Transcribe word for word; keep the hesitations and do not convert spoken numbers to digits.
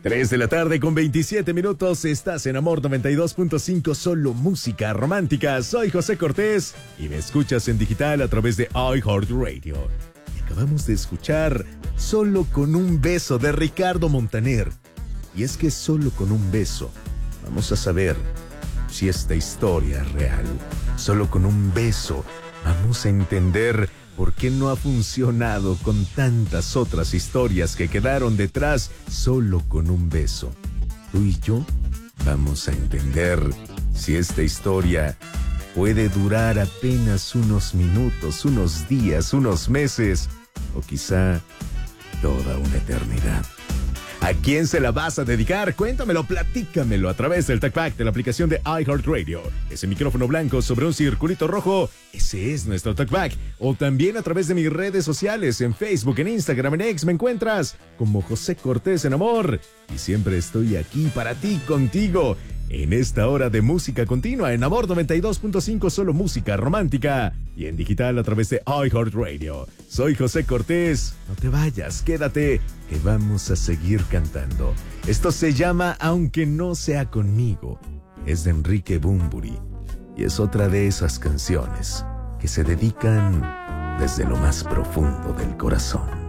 tres de la tarde con veintisiete minutos, estás en Amor noventa y dos punto cinco, solo música romántica. Soy José Cortés y me escuchas en digital a través de iHeartRadio. Y acabamos de escuchar Solo con un beso de Ricardo Montaner. Y es que solo con un beso vamos a saber si esta historia es real. Solo con un beso vamos a entender por qué no ha funcionado con tantas otras historias que quedaron detrás. Solo con un beso. Tú y yo vamos a entender si esta historia puede durar apenas unos minutos, unos días, unos meses o quizá toda una eternidad. ¿A quién se la vas a dedicar? Cuéntamelo, platícamelo a través del TalkBack de la aplicación de iHeartRadio. Ese micrófono blanco sobre un circulito rojo, ese es nuestro TalkBack. O también a través de mis redes sociales, en Facebook, en Instagram, en X, me encuentras como José Cortés en Amor. Y siempre estoy aquí para ti, contigo, en esta hora de música continua, en Amor noventa y dos punto cinco, solo música romántica. Y en digital a través de iHeartRadio. Soy José Cortés. No te vayas, quédate, que vamos a seguir cantando. Esto se llama Aunque no sea conmigo. Es de Enrique Bunbury. Y es otra de esas canciones que se dedican desde lo más profundo del corazón.